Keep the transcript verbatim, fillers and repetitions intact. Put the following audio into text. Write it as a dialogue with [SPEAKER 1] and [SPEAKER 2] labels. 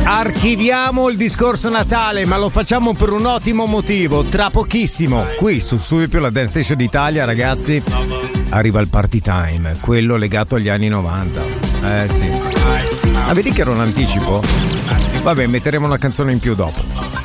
[SPEAKER 1] Archiviamo il discorso Natale, ma lo facciamo per un ottimo motivo. Tra pochissimo, qui su Studio Più, la Dance Station d'Italia, ragazzi, arriva il party time, quello legato agli anni novanta. Eh sì. Ma vedi che era un anticipo? Vabbè, metteremo una canzone in più dopo.